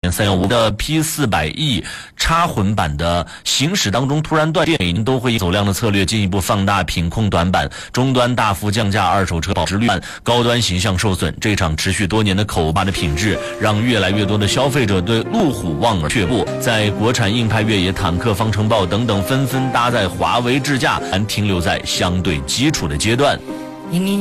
315的 P400E 插混版的行驶当中突然断电，都会以走量的策略进一步放大品控短板，终端大幅降价，二手车保值率高端形象受损。这场持续多年的口碑的品质，让越来越多的消费者对路虎望而却步。在国产硬派越野、坦克、方程豹等等纷纷搭载华为智驾，还停留在相对基础的阶段。